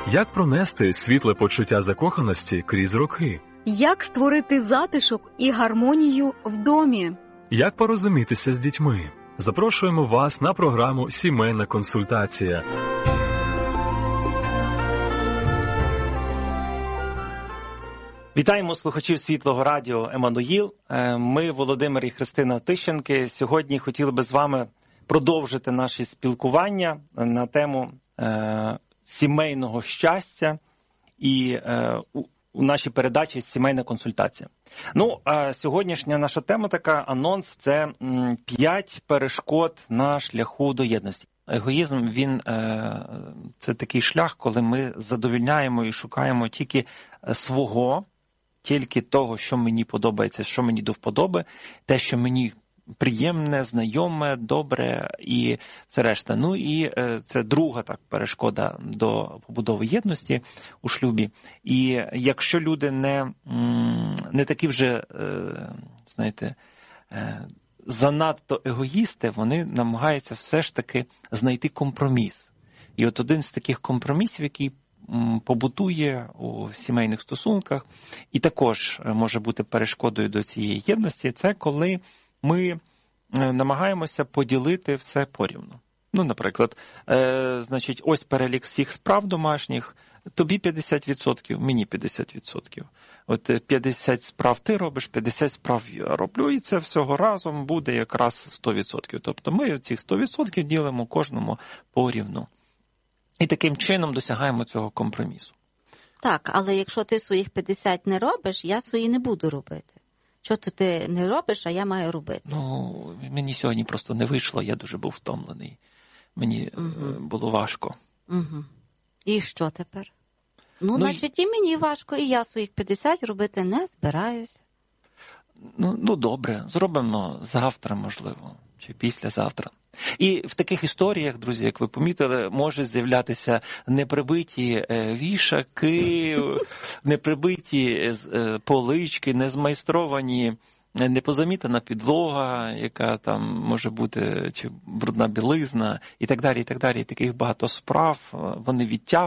Як пронести світле почуття закоханості крізь роки? Як створити затишок і гармонію в домі? Як порозумітися з дітьми? Запрошуємо вас на програму «Сімейна консультація». Вітаємо слухачів Світлого радіо «Еммануїл». Ми, Володимир і Христина Тищенки, сьогодні хотіли би з вами продовжити наші спілкування на тему сімейного щастя і у нашій передачі «Сімейна консультація». Сьогоднішня наша тема така, анонс, це 5 перешкод на шляху до єдності. Егоїзм, це такий шлях, коли ми задовольняємо і шукаємо тільки свого, тільки того, що мені подобається, що мені до вподоби, те, що мені приємне, знайоме, добре і все решта. Це друга перешкода до побудови єдності у шлюбі. І якщо люди не такі вже, занадто егоїсти, вони намагаються все ж таки знайти компроміс. І от один з таких компромісів, який побутує у сімейних стосунках, і також може бути перешкодою до цієї єдності, це коли ми намагаємося поділити все порівну. Наприклад, ось перелік всіх справ домашніх, тобі 50%, мені 50%. От 50 справ ти робиш, 50 справ я роблю, і це всього разом буде якраз 100%. Тобто ми цих 100% ділимо кожному порівну. І таким чином досягаємо цього компромісу. Так, але якщо ти своїх 50 не робиш, я свої не буду робити. Що то ти не робиш, а я маю робити? Мені сьогодні просто не вийшло, я дуже був втомлений. Мені було важко. Угу. І що тепер? Значить, і мені важко, і я своїх 50 робити не збираюся. Добре, зробимо завтра, можливо, чи післязавтра. І в таких історіях, друзі, як ви помітили, може з'являтися неприбиті вішаки, неприбиті полички, незмайстровані, непозамітана підлога, яка там може бути, чи брудна білизна, і так далі, і так далі. І таких багато справ, вони відтягують.